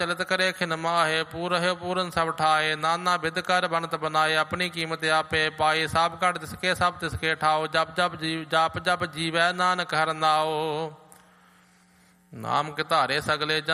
ਚਲਤ ਕਰੇ ਖਿਨ ਮਾਹੇ, ਪੂਰਹਿ ਪੂਰਨ ਸਭ ਠਾਏ, ਨਾਨਾ ਬਿਦ ਕਰ ਬਨਤ ਬਨਾਏ, ਆਪਣੀ ਕੀਮਤ ਆਪੇ ਪਾਏ, ਸਭ ਘਟ ਤਿਸਕੇ ਸਭ ਤਿਸਕੇ ਠਾਓ, ਜਪ ਜਪ ਜਪ ਜੀਵੈ ਨਾਨਕ ਹਰਿ ਨਾਉ। ਨਾਮ ਕੇ ਧਾਰੇ ਸਗਲੇ